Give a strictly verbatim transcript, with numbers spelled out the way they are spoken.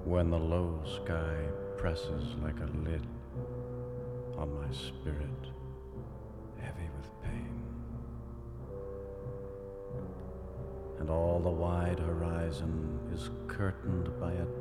when the low sky presses like a lid on my spirit, heavy with pain, and all the wide horizon is curtained by a